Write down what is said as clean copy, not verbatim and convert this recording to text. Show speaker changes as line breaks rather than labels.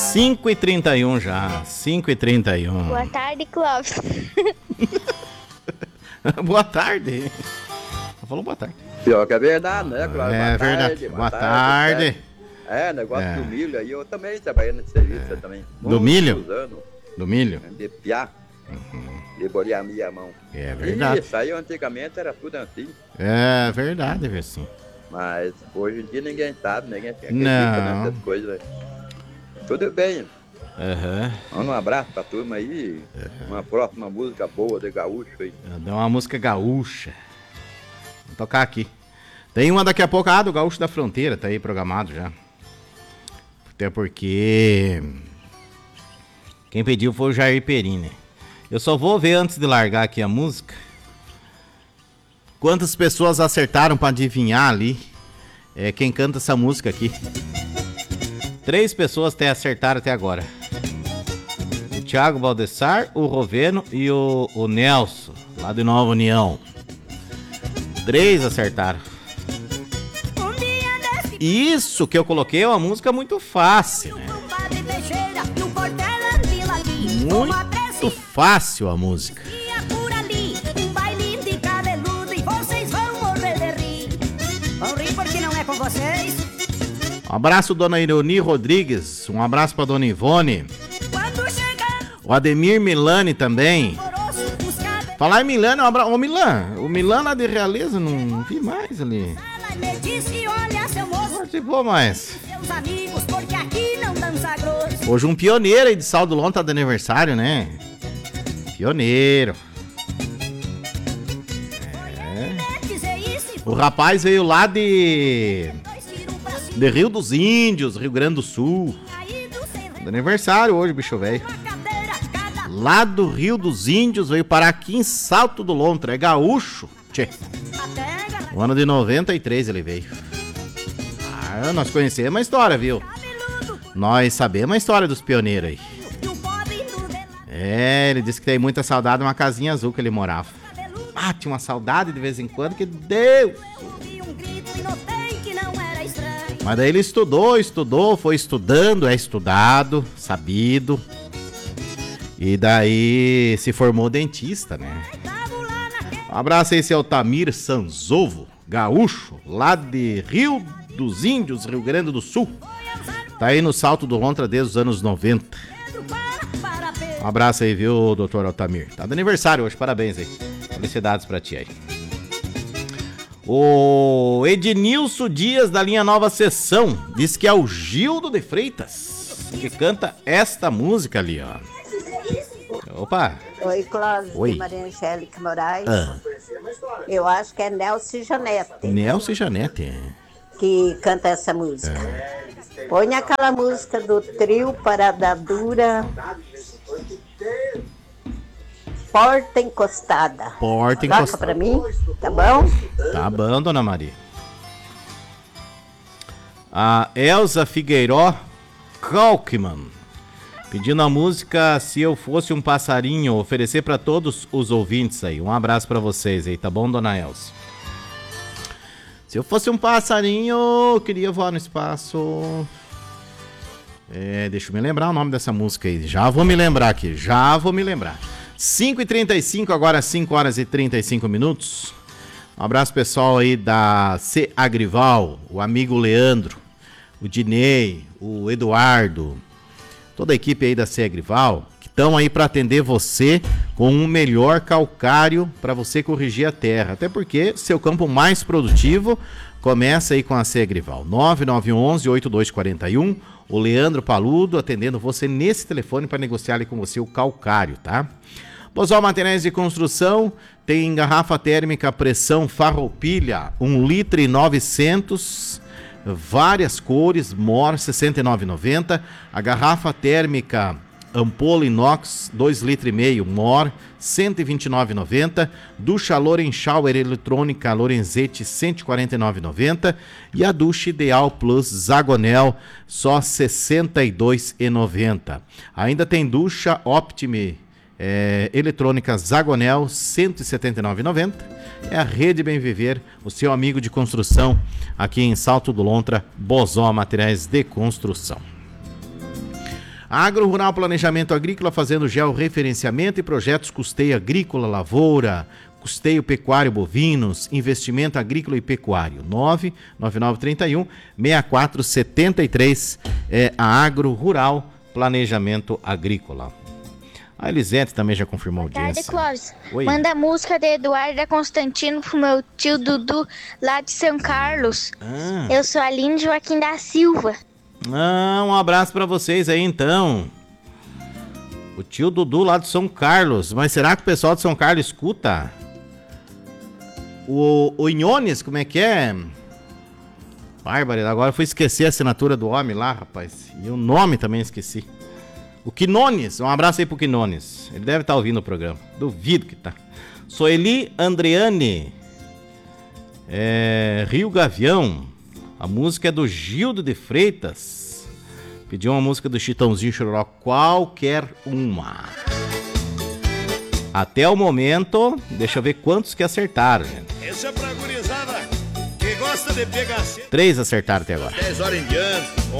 5h31 já, 5h31.
Boa tarde, Clóvis.
Boa tarde. Falou boa tarde.
Pior que é verdade, né, Clóvis?
É verdade. Boa tarde.
Negócio do milho aí. Eu também trabalhei nesse serviço também.
Do milho?
Anos,
Do milho?
de piá. De bolear a minha mão.
É verdade.
Isso aí antigamente era tudo assim.
É verdade, Vercinho.
Mas hoje em dia ninguém sabe, ninguém acredita
Não.
nessas coisas. Tudo bem.
Uhum.
Um abraço pra turma aí. Uma próxima música boa de gaúcho aí.
Deu uma música gaúcha. Vou tocar aqui. Tem uma daqui a pouco, do Gaúcho da Fronteira, tá aí programado já. Até porque quem pediu foi o Jair Perini. Eu só vou ver antes de largar aqui a música quantas pessoas acertaram pra adivinhar ali quem canta essa música aqui. 3 pessoas acertaram até agora. O Thiago Baldessar, o Roveno e o Nelson, lá de Nova União. 3 acertaram. Isso que eu coloquei é uma música muito fácil, né? Muito fácil a música. Um abraço, dona Ironi Rodrigues. Um abraço pra dona Ivone. O Ademir Milani também. Falar em Milani, um abraço. Ô, Milan, o Milan lá de Realeza, não vi mais ali. Participou mais. Hoje um pioneiro aí de Sal do Lontra tá de aniversário, né? Pioneiro. O rapaz veio lá de Rio dos Índios, Rio Grande do Sul. De aniversário hoje, bicho velho. Lá do Rio dos Índios, veio parar aqui em Salto do Lontra. É gaúcho. Tchê. No ano de 93 ele veio. Nós conhecemos a história, viu? Nós sabemos a história dos pioneiros aí. Ele disse que tem muita saudade de uma casinha azul que ele morava. Tinha uma saudade de vez em quando que Deus. Mas daí ele estudou, foi estudando, é estudado, sabido. E daí se formou dentista, né? Um abraço aí, esse é o Tamir Sanzovo, gaúcho, lá de Rio dos Índios, Rio Grande do Sul. Tá aí no Salto do Lontra desde os anos 90. Um abraço aí, viu, doutor Altamir? Tá de aniversário hoje, parabéns aí. Felicidades pra ti aí. O Ednilson Dias, da linha Nova Sessão, diz que é o Gildo de Freitas que canta esta música ali, ó. Opa!
Oi, Clóvis.
Oi.
Maria Angélica Moraes. Eu acho que é Nelson Janete.
Nelson Janete.
Que canta essa música. Põe aquela música do trio Parada Dura. Porta Encostada.
Porta Encostada.
Toca pra mim, tá bom?
Tá bom, dona Maria. A Elza Figueiró Kalkman pedindo a música Se Eu Fosse um Passarinho, oferecer pra todos os ouvintes aí. Um abraço pra vocês aí, tá bom, dona Elza? Se eu fosse um passarinho, eu queria voar no espaço. Deixa eu me lembrar o nome dessa música aí. Já vou me lembrar aqui, 5h35, agora 5h35. Um abraço pessoal aí da C Agrival, o amigo Leandro, o Dinei, o Eduardo, toda a equipe aí da C Agrival, que estão aí para atender você com um melhor calcário para você corrigir a terra. Até porque seu campo mais produtivo começa aí com a C Agrival. 9911-8241, o Leandro Paludo atendendo você nesse telefone para negociar ali com você o calcário, tá? Bosol Materiais de Construção tem garrafa térmica pressão Farroupilha, 1,9 litro, várias cores, MOR 69,90. A garrafa térmica ampola inox 2,5 litros, MOR 129,90. Ducha Loren Shower eletrônica Lorenzetti 149,90. E a ducha Ideal Plus Zagonel só 62,90. Ainda tem ducha Optime eletrônica Zagonel 179,90. É a Rede Bem Viver, o seu amigo de construção aqui em Salto do Lontra, Bosó Materiais de Construção. Agro Rural Planejamento Agrícola fazendo georreferenciamento e projetos custeio agrícola, lavoura, custeio pecuário bovinos, investimento agrícola e pecuário. 99931-6473 é a Agro Rural Planejamento Agrícola. A Elisete também já confirmou a audiência.
Boa tarde, Clóvis.
Oi.
Manda a música de Eduardo Constantino pro meu tio Dudu, lá de São Carlos. Eu sou a Aline Joaquim da Silva.
Um abraço pra vocês aí, então. O tio Dudu lá de São Carlos. Mas será que o pessoal de São Carlos escuta? O Inhones, como é que é? Bárbara, agora eu fui esquecer a assinatura do homem lá, rapaz. E o nome também esqueci. O Quinones, um abraço aí pro Quinones. Ele deve estar ouvindo o programa. Duvido que tá. Soeli Andreane. Rio Gavião. A música é do Gildo de Freitas. Pediu uma música do Chitãozinho Chororó. Qualquer uma. Até o momento, deixa eu ver quantos que acertaram, gente.
Esse é pra gurizada que gosta de pegar
3 acertaram até agora.
10 horas em diante.